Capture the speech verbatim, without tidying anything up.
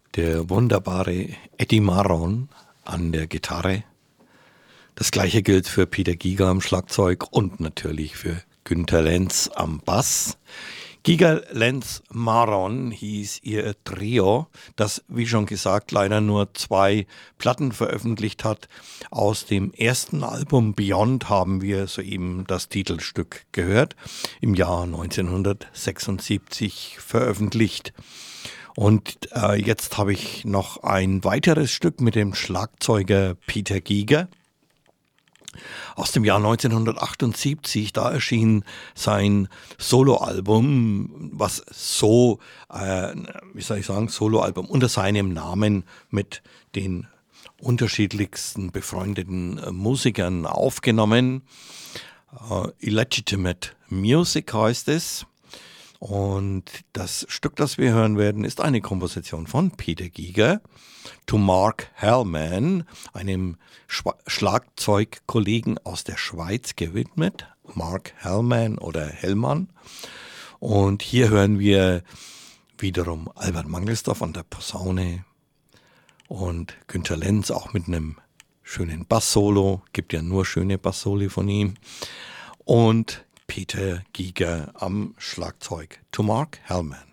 Der wunderbare Eddie Maron an der Gitarre. Das gleiche gilt für Peter Giger am Schlagzeug und natürlich für Günter Lenz am Bass. Giger, Lenz, Maron hieß ihr Trio, das, wie schon gesagt, leider nur zwei Platten veröffentlicht hat. Aus dem ersten Album Beyond haben wir soeben das Titelstück gehört, im Jahr neunzehnhundertsechsundsiebzig veröffentlicht. Und äh, jetzt habe ich noch ein weiteres Stück mit dem Schlagzeuger Peter Giger. Aus dem Jahr neunzehnhundertachtundsiebzig, da erschien sein Soloalbum, was so, äh, wie soll ich sagen, Soloalbum unter seinem Namen mit den unterschiedlichsten befreundeten äh, Musikern aufgenommen. Äh, Illegitimate Music heißt es. Und das Stück, das wir hören werden, ist eine Komposition von Peter Giger to Mark Hellman, einem Schwa- Schlagzeugkollegen aus der Schweiz gewidmet. Mark Hellman oder Hellmann. Und hier hören wir wiederum Albert Mangelsdorff an der Posaune und Günter Lenz auch mit einem schönen Bass-Solo. Gibt ja nur schöne Bass-Soli von ihm. Und Peter Giger am Schlagzeug. To Mark Hellman.